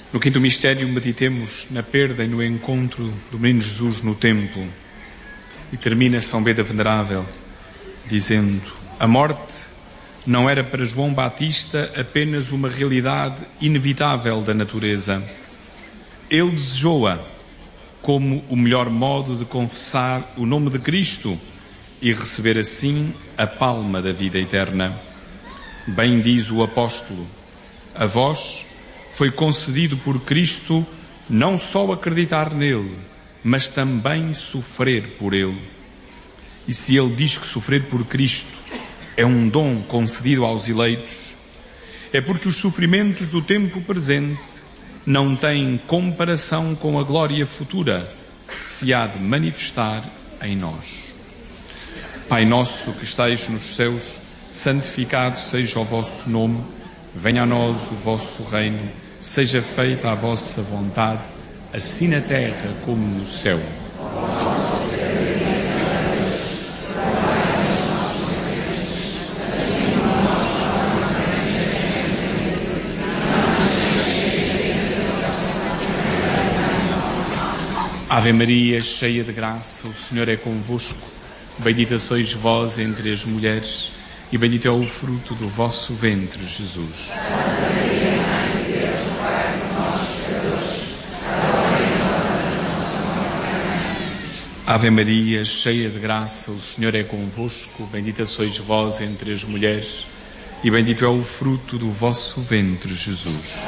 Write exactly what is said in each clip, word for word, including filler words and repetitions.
No quinto mistério, meditemos na perda e no encontro do menino Jesus no templo. E termina São Beda Venerável dizendo: a morte não era para João Batista apenas uma realidade inevitável da natureza. Ele desejou-a como o melhor modo de confessar o nome de Cristo e receber assim a palma da vida eterna. Bem diz o apóstolo: a vós foi concedido por Cristo não só acreditar nele, mas também sofrer por ele. E se ele diz que sofrer por Cristo é um dom concedido aos eleitos, é porque os sofrimentos do tempo presente não têm comparação com a glória futura que se há de manifestar em nós. Pai nosso que estais nos céus, santificado seja o vosso nome, venha a nós o vosso reino, seja feita a vossa vontade, assim na terra como no céu. Ave Maria, cheia de graça, o Senhor é convosco. Bendita sois vós entre as mulheres, e bendito é o fruto do vosso ventre, Jesus. Ave Maria, cheia de graça, o Senhor é convosco. Bendita sois vós entre as mulheres, e bendito é o fruto do vosso ventre, Jesus.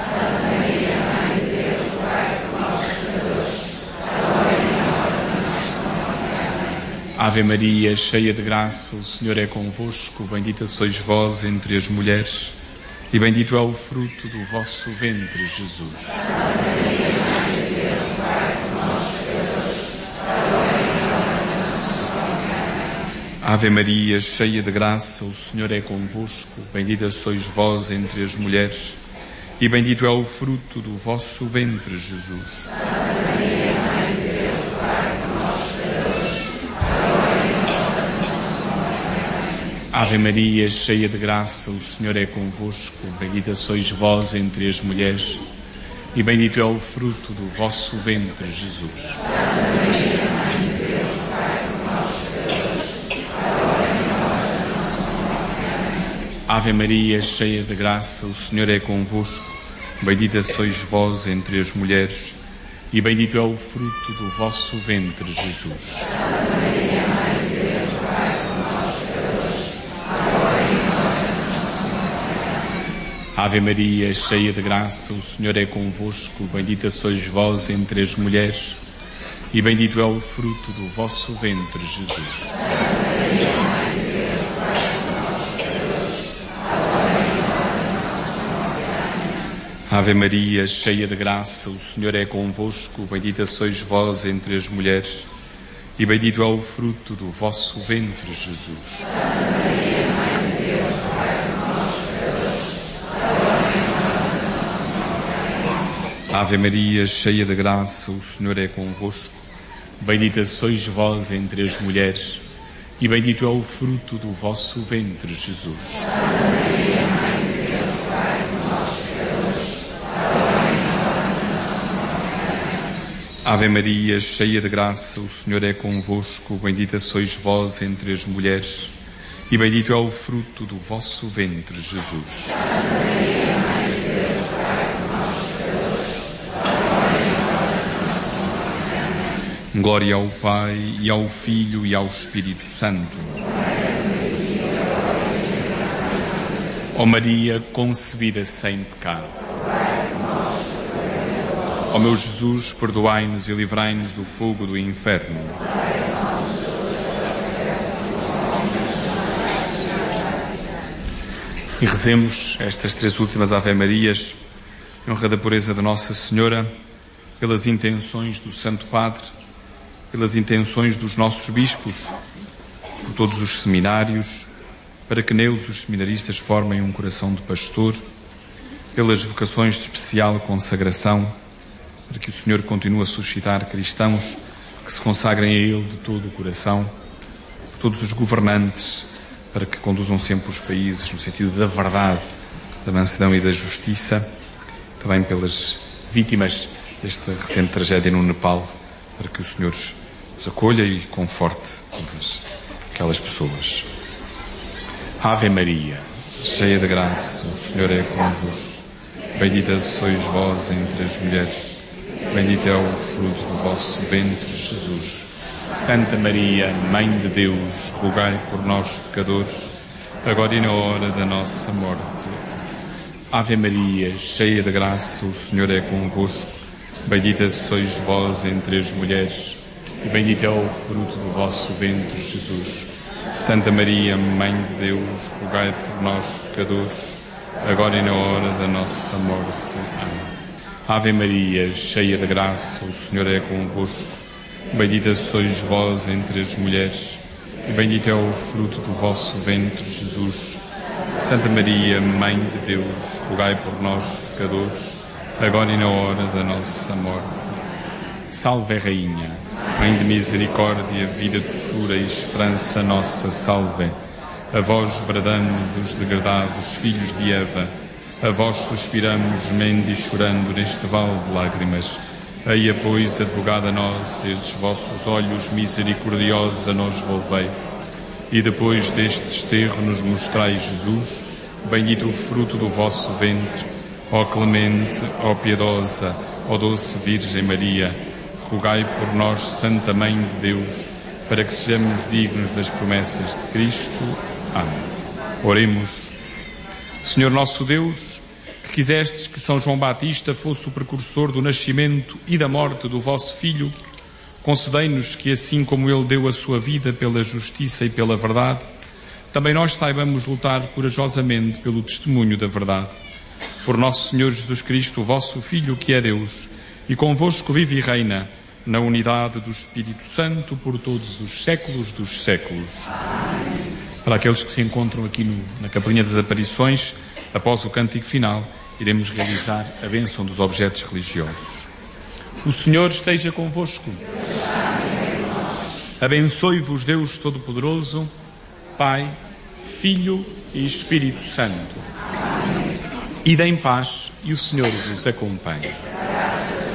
Ave Maria, cheia de graça, o Senhor é convosco. Bendita sois vós entre as mulheres, e bendito é o fruto do vosso ventre, Jesus. Ave Maria, cheia de graça, o Senhor é convosco. Bendita sois vós entre as mulheres, e bendito é o fruto do vosso ventre, Jesus. Ave Maria, cheia de graça, o Senhor é convosco. Bendita sois vós entre as mulheres, e bendito é o fruto do vosso ventre, Jesus. Ave Maria, cheia de graça, o Senhor é convosco. Bendita sois vós entre as mulheres, e bendito é o fruto do vosso ventre, Jesus. Ave Maria, cheia de graça, o Senhor é convosco. Bendita sois vós entre as mulheres, e bendito é o fruto do vosso ventre, Jesus. Ave Maria, cheia de graça, o Senhor é convosco. Bendita sois vós entre as mulheres, e bendito é o fruto do vosso ventre, Jesus. Ave Maria, cheia de graça, o Senhor é convosco. Bendita sois vós entre as mulheres, e bendito é o fruto do vosso ventre, Jesus. Ave Maria, cheia de graça, o Senhor é convosco. Bendita sois vós entre as mulheres, e bendito é o fruto do vosso ventre, Jesus. Glória ao Pai, e ao Filho, e ao Espírito Santo. Ó Maria, concebida sem pecado. Ó meu Jesus, perdoai-nos e livrai-nos do fogo do inferno. E rezemos estas três últimas Ave-Marias, em honra da pureza de Nossa Senhora, pelas intenções do Santo Padre, pelas intenções dos nossos bispos, por todos os seminários, para que neles os seminaristas formem um coração de pastor, pelas vocações de especial consagração, para que o Senhor continue a suscitar cristãos que se consagrem a Ele de todo o coração, por todos os governantes, para que conduzam sempre os países no sentido da verdade, da mansidão e da justiça, também pelas vítimas desta recente tragédia no Nepal, para que o Senhor os acolha e conforte todas aquelas pessoas. Ave Maria, cheia de graça, o Senhor é convosco. Bendita sois vós entre as mulheres, bendito é o fruto do vosso ventre, Jesus. Santa Maria, Mãe de Deus, rogai por nós, pecadores, agora e na hora da nossa morte. Ave Maria, cheia de graça, o Senhor é convosco. Bendita sois vós entre as mulheres, e bendito é o fruto do vosso ventre, Jesus. Santa Maria, Mãe de Deus, rogai por nós, pecadores, agora e na hora da nossa morte. Amém. Ave Maria, cheia de graça, o Senhor é convosco. Bendita sois vós entre as mulheres, e bendito é o fruto do vosso ventre, Jesus. Santa Maria, Mãe de Deus, rogai por nós, pecadores, agora e na hora da nossa morte. Salve, Rainha, Mãe de misericórdia, vida, doçura e esperança nossa, salve. A vós bradamos os degradados filhos de Eva, a vós suspiramos, gemendo e chorando neste vale de lágrimas. Eia, pois, advogada a nós, esses vossos olhos misericordiosos a nós volvei. E depois deste desterro nos mostrai Jesus, bendito o fruto do vosso ventre. Ó clemente, ó piedosa, ó doce Virgem Maria, rogai por nós, Santa Mãe de Deus, para que sejamos dignos das promessas de Cristo. Amém. Oremos. Senhor nosso Deus, que quisestes que São João Batista fosse o precursor do nascimento e da morte do vosso Filho, concedei-nos que, assim como ele deu a sua vida pela justiça e pela verdade, também nós saibamos lutar corajosamente pelo testemunho da verdade. Por nosso Senhor Jesus Cristo, o vosso Filho, que é Deus, e convosco vive e reina, na unidade do Espírito Santo, por todos os séculos dos séculos. Amém. Para aqueles que se encontram aqui no, na Capelinha das Aparições, após o cântico final, iremos realizar a bênção dos objetos religiosos. O Senhor esteja convosco. Abençoe-vos Deus Todo-Poderoso, Pai, Filho e Espírito Santo. Ide em paz e o Senhor vos acompanhe.